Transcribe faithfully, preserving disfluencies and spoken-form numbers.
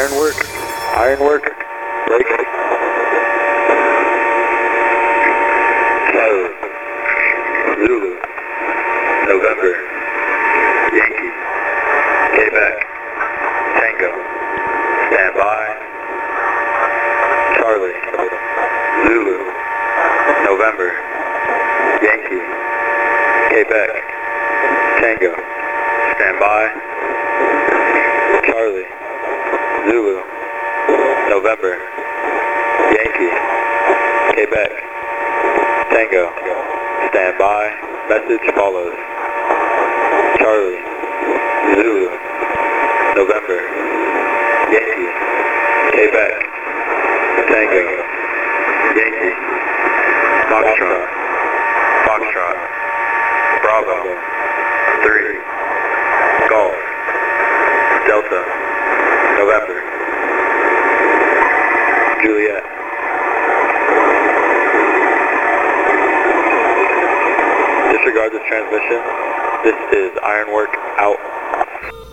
Ironwork, Ironwork, break. Charlie, Zulu, November, Yankee, Quebec, Tango, stand by. Charlie, Zulu, November, Yankee, Quebec, Tango, stand by. Charlie, Zulu, November, Yankee, Quebec, Tango, stand by. Message follows. Charlie, Zulu, November, Yankee, Quebec, Tango, Yankee, Foxtrot, Foxtrot, Bravo, three, Golf, Delta, November, Juliet. Disregard this transmission. This is Ironwork out.